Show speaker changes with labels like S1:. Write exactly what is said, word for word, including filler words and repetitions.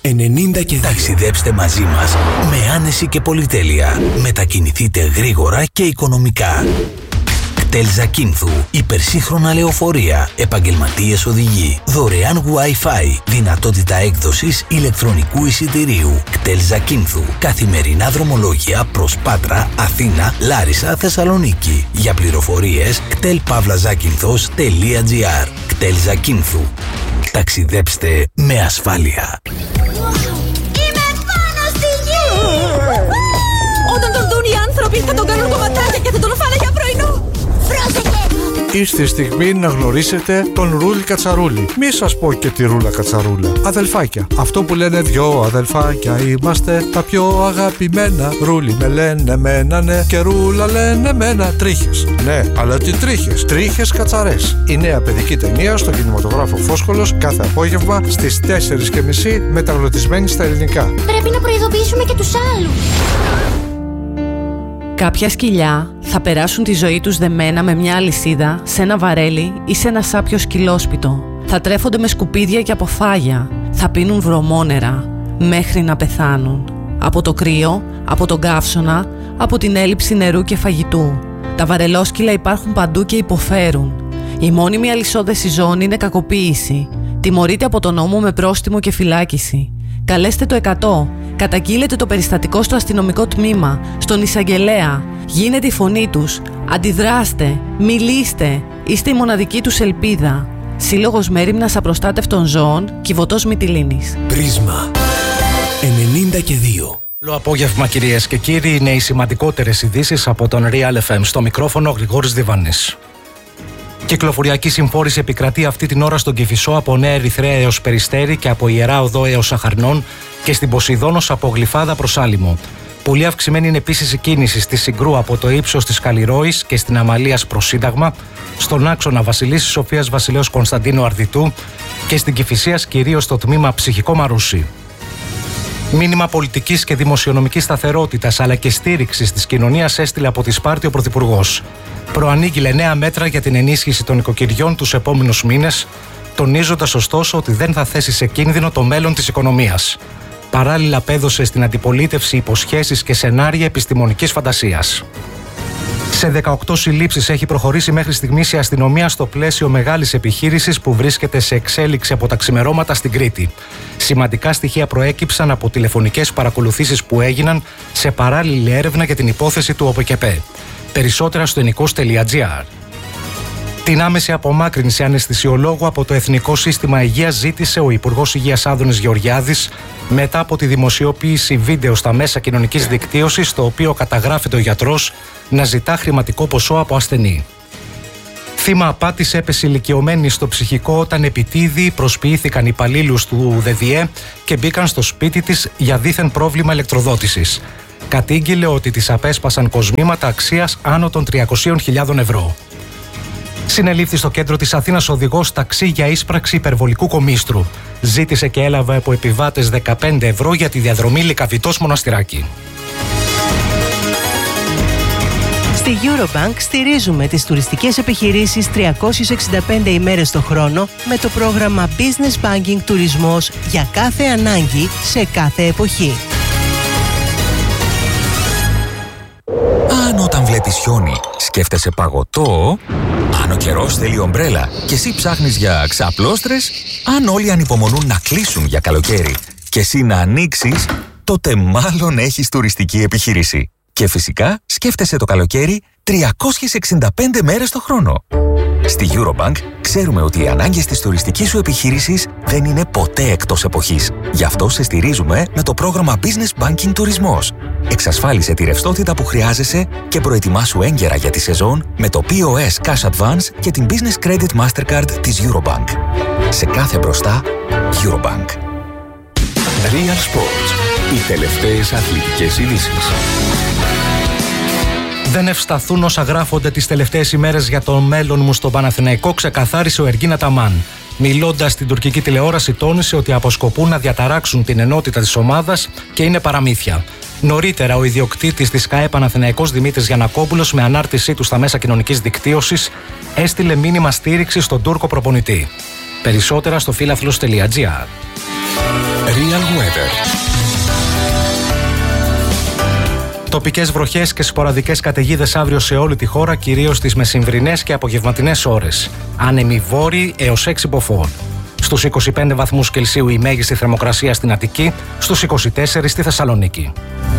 S1: ενενήντα και δύο.
S2: Ταξιδέψτε μαζί μας με άνεση και πολυτέλεια. Μετακινηθείτε γρήγορα και οικονομικά. κτέλ Ζακίνθου. Υπερσύγχρονα λεωφορεία. Επαγγελματίες οδηγοί. Δωρεάν Wi-Fi. Δυνατότητα έκδοσης ηλεκτρονικού εισιτηρίου. κτέλ Ζακίνθου. Καθημερινά δρομολόγια προς Πάτρα, Αθήνα, Λάρισα, Θεσσαλονίκη. Για πληροφορίες κτέλ παύλα ζάκυνθος τελεία τζι άρ. κτέλ Ζακίνθου. Ταξιδέψτε με ασφάλεια.
S3: Είμαι πάνω στη γη! Όταν τον δουν οι άνθρωποι θα τον κάνουν κομματάκια και θα τον φάνε για πρωινό. Πρόσεχε!
S4: Ήρθε η στιγμή να γνωρίσετε τον Ρούλη Κατσαρούλη. Μη σας πω και τη Ρούλα Κατσαρούλα. Αδελφάκια. Αυτό που λένε δυο αδελφάκια είμαστε τα πιο αγαπημένα. Ρούλη με λένε μένα ναι και Ρούλα λένε μένα. Τρίχες. Ναι, αλλά τι τρίχες. Τρίχες κατσαρές. Η νέα παιδική ταινία στο κινηματογράφο Φόσκολος κάθε απόγευμα στις τέσσερις και μισή μεταγλωτισμένη στα ελληνικά.
S3: Πρέπει να προειδοποιήσουμε και τους άλλους.
S5: Κάποια σκυλιά θα περάσουν τη ζωή τους δεμένα με μια αλυσίδα σε ένα βαρέλι ή σε ένα σάπιο σκυλόσπιτο. Θα τρέφονται με σκουπίδια και από φάγια. Θα πίνουν βρωμόνερα μέχρι να πεθάνουν. Από το κρύο, από τον καύσωνα, από την έλλειψη νερού και φαγητού. Τα βαρελόσκυλα υπάρχουν παντού και υποφέρουν. Η μόνιμη αλυσόδεση ζώων είναι κακοποίηση. Τιμωρείται από τον νόμο με πρόστιμο και φυλάκιση. Καλέστε το εκατό. Καταγγείλετε το περιστατικό στο αστυνομικό τμήμα, στον εισαγγελέα. Γίνετε η φωνή τους. Αντιδράστε. Μιλήστε. Είστε η μοναδική τους ελπίδα. Σύλλογος Μέριμνας Απροστάτευτων Ζώων, Κιβωτός Μυτιλήνης.
S1: Πρίσμα ενενήντα και δύο.
S6: Καλό απόγευμα, κυρίες και κύριοι. Είναι οι σημαντικότερες ειδήσεις από τον Real εφ εμ. Στο μικρόφωνο Γρηγόρης Διβανής. Κυκλοφοριακή συμφόρηση επικρατεί αυτή την ώρα στον Κηφισό από Νέα Ερυθρέα έως Περιστέρι και από Ιερά Οδό έως Αχαρνών και στην Ποσειδώνος από Γλυφάδα προς Άλυμο. Πολύ αυξημένη είναι επίσης η κίνηση στη Συγκρού από το ύψος της Καλλιρόης και στην Αμαλίας προς Σύνταγμα, στον άξονα Βασιλίσσης Σοφίας Βασιλέως Κωνσταντίνου Αρδιτού και στην Κηφισίας κυρίως στο τμήμα Ψυχικό Μαρούσι. Μήνυμα πολιτικής και δημοσιονομικής σταθερότητας αλλά και στήριξης της κοινωνίας έστειλε από τη Σπάρτη ο Πρωθυπουργός. Προανήγγειλε νέα μέτρα για την ενίσχυση των οικοκυριών τους επόμενους μήνες, τονίζοντας ωστόσο ότι δεν θα θέσει σε κίνδυνο το μέλλον της οικονομίας. Παράλληλα, απέδωσε στην αντιπολίτευση υποσχέσεις και σενάρια επιστημονικής φαντασίας. Σε δεκαοκτώ συλλήψεις έχει προχωρήσει μέχρι στιγμής η αστυνομία στο πλαίσιο μεγάλης επιχείρησης που βρίσκεται σε εξέλιξη από τα ξημερώματα στην Κρήτη. Σημαντικά στοιχεία προέκυψαν από τηλεφωνικές παρακολουθήσεις που έγιναν σε παράλληλη έρευνα για την υπόθεση του ΟΠΕΚΕΠΕ. Περισσότερα στο ενικός τελεία τζι άρ. Την άμεση απομάκρυνση αναισθησιολόγου από το Εθνικό Σύστημα Υγείας ζήτησε ο Υπουργός Υγείας Άδωνης Γεωργιάδης μετά από τη δημοσιοποίηση βίντεο στα μέσα κοινωνικής δικτύωσης, στο οποίο καταγράφεται ο γιατρός να ζητά χρηματικό ποσό από ασθενή. Θύμα απάτης έπεσε ηλικιωμένη στο ψυχικό όταν επιτίδιοι προσποιήθηκαν υπαλλήλους του ΔΔΕ και μπήκαν στο σπίτι της για δίθεν πρόβλημα ηλεκτροδότησης. Κατήγγειλε ότι της απέσπασαν κοσμήματα αξίας άνω των τριακόσιες χιλιάδες ευρώ. Συνελήφθη στο κέντρο της Αθήνας οδηγός ταξί για ίσπραξη υπερβολικού κομίστρου. Ζήτησε και έλαβε από επιβάτες δεκαπέντε ευρώ για τη διαδρομή Λυκαβητός Μοναστηράκι.
S7: Στη Eurobank στηρίζουμε τις τουριστικές επιχειρήσεις τριακόσιες εξήντα πέντε ημέρες το χρόνο με το πρόγραμμα Business Banking Τουρισμός για κάθε ανάγκη σε κάθε εποχή.
S8: Αν όταν βλέπεις χιόνι σκέφτεσαι παγωτό, αν ο καιρός θέλει ομπρέλα και εσύ ψάχνεις για ξαπλώστρες, αν όλοι ανυπομονούν να κλείσουν για καλοκαίρι και εσύ να ανοίξεις, τότε μάλλον έχεις τουριστική επιχείρηση. Και φυσικά σκέφτεσαι το καλοκαίρι τριακόσιες εξήντα πέντε μέρες το χρόνο. Στη Eurobank ξέρουμε ότι οι ανάγκες της τουριστικής σου επιχείρησης δεν είναι ποτέ εκτός εποχής. Γι' αυτό σε στηρίζουμε με το πρόγραμμα Business Banking Τουρισμός. Εξασφάλισε τη ρευστότητα που χρειάζεσαι και προετοιμάσου έγκαιρα για τη σεζόν με το πι ο ες Cash Advance και την Business Credit Mastercard της Eurobank. Σε κάθε μπροστά, Eurobank.
S1: Real Sports. Οι τελευταίες αθλητικές ειδήσεις.
S6: Δεν ευσταθούν όσα γράφονται τις τελευταίες ημέρες για το μέλλον μου στον Παναθηναϊκό, ξεκαθάρισε ο Εργίνα Ταμάν. Μιλώντας στην τουρκική τηλεόραση, τόνισε ότι αποσκοπούν να διαταράξουν την ενότητα της ομάδας και είναι παραμύθια. Νωρίτερα, ο ιδιοκτήτης της ΚΑΕ Παναθηναϊκός Δημήτρης Γιαννακόπουλος, με ανάρτησή του στα μέσα κοινωνικής δικτύωσης, έστειλε μήνυμα στήριξη στον Τούρκο προπονητή. Περισσότερα στο φίλαθλος τελεία τζι άρ.
S1: Real Weather.
S6: Τοπικές βροχές και σποραδικές καταιγίδες αύριο σε όλη τη χώρα, κυρίως τις μεσημβρινές και απογευματινές ώρες. Άνεμοι βόρειοι έως έξι μποφόρ. Στους είκοσι πέντε βαθμούς Κελσίου η μέγιστη θερμοκρασία στην Αττική, στους είκοσι τέσσερα στη Θεσσαλονίκη.